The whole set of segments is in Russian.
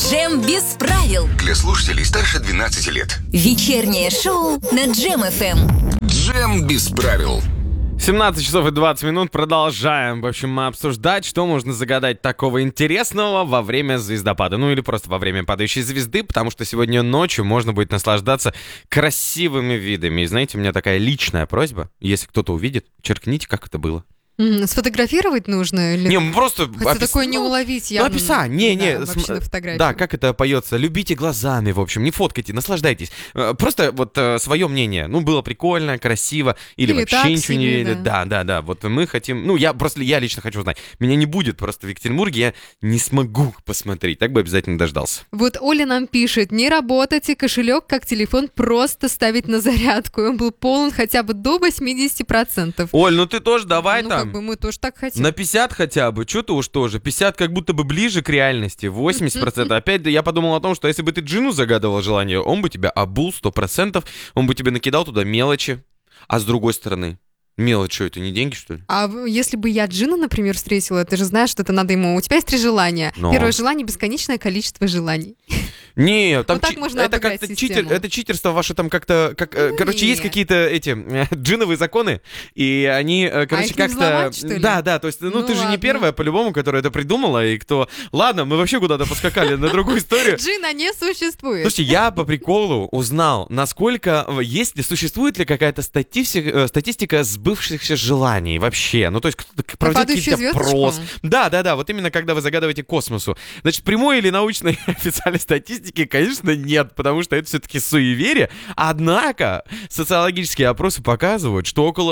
Джем без правил. Для слушателей старше 12 лет. Вечернее шоу на Джем ФМ. Джем без правил. 17 часов и 20 минут. Продолжаем, в общем, обсуждать, что можно загадать такого интересного во время звездопада. Ну или просто во время падающей звезды, потому что сегодня ночью можно будет наслаждаться красивыми видами. И знаете, у меня такая личная просьба. Если кто-то увидит, черкните, как это было. Сфотографировать нужно? Или... Не, просто... Хотя такое не уловить явно. Ну, описание, да, вообще на фотографии. Да, как это поется. Любите глазами, в общем, не фоткайте, наслаждайтесь. Просто вот свое мнение. Ну, было прикольно, красиво, или вообще так ничего не... себе, Да. Вот мы хотим... Ну, я лично хочу узнать. Меня не будет просто в Екатеринбурге, я не смогу посмотреть. Так бы обязательно дождался. Вот Оля нам пишет: не работайте, кошелек как телефон просто ставить на зарядку. И он был полон хотя бы до 80%. Оль, ну ты тоже давай там. Мы тоже так хотим. На 50 хотя бы, что ты уж тоже. 50 как будто бы ближе к реальности, 80%. Опять я подумал о том, что если бы ты Джину загадывал желание, он бы тебя обул 100%, он бы тебе накидал туда мелочи. А с другой стороны, мелочь, что это, не деньги, что ли? А если бы я Джина, например, встретила, ты же знаешь, что это надо ему... У тебя есть 3 желания. Но. Первое желание — бесконечное количество желаний. Не, там Вот так можно это обыграть как-то систему. это читерство ваше там как-то... короче, есть нет. какие-то эти джиновые законы, и они, короче, их не как-то... взломать, что ли? Да, то есть, ну ты же не ладно. первая, по-любому, которая это придумала, и кто... Ладно, мы вообще куда-то поскакали на другую историю. Джина не существует. Слушайте, я по приколу узнал, насколько существует ли какая-то статистика сбывшихся желаний вообще. Ну, то есть кто-то проводил падающую какие-то звездочку? Да, вот именно когда вы загадываете космосу. Значит, прямой или научной официальной статистики, конечно, нет, потому что это все-таки суеверие. Однако социологические опросы показывают, что около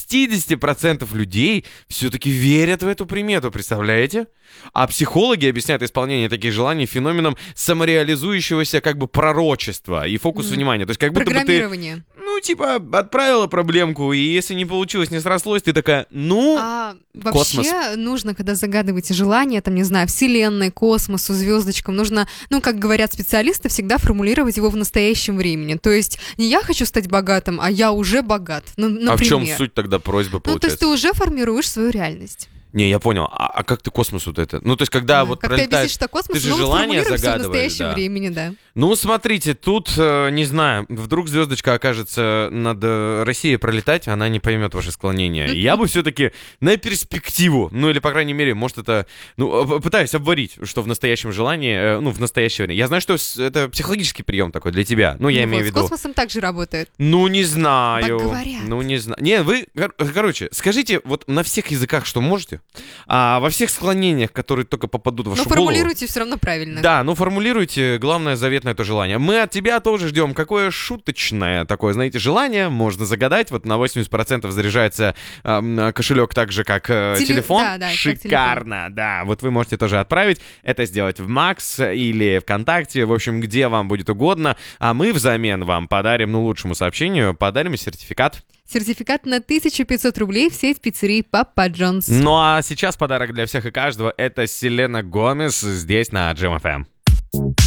60% людей все-таки верят в эту примету, представляете? А психологи объясняют исполнение таких желаний феноменом самореализующегося как бы пророчества и фокус внимания. То есть как будто бы ты, Программирование. ну, типа, отправила проблемку, и если не получилось, не срослось, ты такая, ну... Вообще Космос. нужно, когда загадываете желание, там, не знаю, Вселенной, космосу, звездочкам, нужно, ну, как говорят специалисты, всегда формулировать его в настоящем времени. То есть не я хочу стать богатым, а я уже богат. Ну, например. А в чем суть тогда просьбы, Ну, то есть получается? ты уже формируешь свою реальность. Не, я понял. А как ты космосу-то это? Ну, то есть, когда вот Как ты пролетает... объяснишь, что космос, Ты же ну, вот желание формулируем всё в загадываешь, настоящем да. времени, да. Ну, смотрите, тут, не знаю, вдруг звездочка окажется над Россией пролетать, она не поймет ваши склонения. Я бы все-таки на перспективу, ну, или, по крайней мере, может, это... Ну, пытаюсь обварить, что в настоящем желании, ну, в настоящее время. Я знаю, что это психологический прием такой для тебя. Ну, я имею в С виду... космосом также работает. Ну, не знаю. Так говорят. Ну, не знаю. Не, вы, короче, скажите вот на всех языках, что можете, а во всех склонениях, которые только попадут в вашу Но голову. формулируйте все равно правильно. Да, ну формулируйте, главное, заветное это желание. Мы от тебя тоже ждем. Какое шуточное такое, знаете, желание можно загадать. Вот на 80% заряжается кошелек так же, как телефон. Да, Шикарно, да. Вот вы можете тоже отправить. Это сделать в Макс или ВКонтакте, в общем, где вам будет угодно. А мы взамен вам подарим, ну, лучшему сообщению, подарим сертификат. Сертификат на 1500 рублей в сеть пиццерий Папа Джонс. Ну а сейчас подарок для всех и каждого. Это Селена Гомес здесь на Джем ФМ.